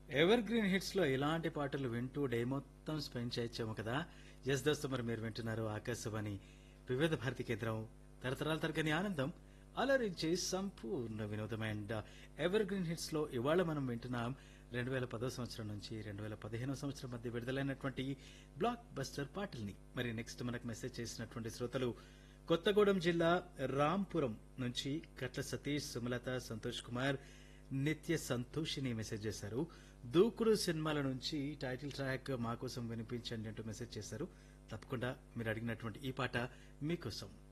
Ever green hits లో ఇలాంటి పాటలు వింటూ డే మొత్తం స్పెండ్ చేయొచ్చాము కదా. ఎస్ దోస్తు, మరి మీరు వింటున్నారు ఆకాశవాణి వివిధ భారతి కేంద్రం. తరతరాల తరగని ఆనందం అలరించే సంపూర్ణ వినోదం. అండ్ ఎవర్ గ్రీన్ హిట్స్ లో ఇవాళ మనం వింటున్నాం 2010 సంవత్సరం నుంచి 2015 సంవత్సరం మధ్య విడుదలైనటువంటి బ్లాక్ బస్టర్ పాటల్ని. మరి నెక్స్ట్ మనకు మెసేజ్ చేసినటువంటి శ్రోతలు కొత్తగూడెం జిల్లా రాంపురం నుంచి కట్ల సతీష్, సుమలత, సంతోష్ కుమార్, నిత్య సంతోషిని మెసేజ్ చేశారు. దూకుడు సినిమాల నుంచి టైటిల్ ట్రాక్ మా కోసం వినిపించండి అంటూ మెసేజ్ చేశారు. తప్పకుండా మీరు అడిగినటువంటి ఈ పాట మీకోసం.